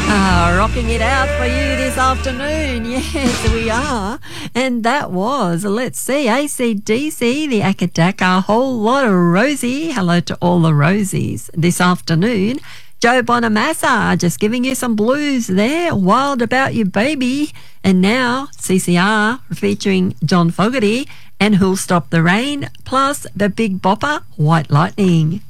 Rocking it out for you this afternoon. Yes, we are. And that was, let's see, AC/DC, the Akadaka, a whole lot of Rosie. Hello to all the Rosies this afternoon. Joe Bonamassa, just giving you some blues there. Wild About You Baby. And now, CCR featuring John Fogerty and Who'll Stop the Rain, plus the Big Bopper, White Lightning.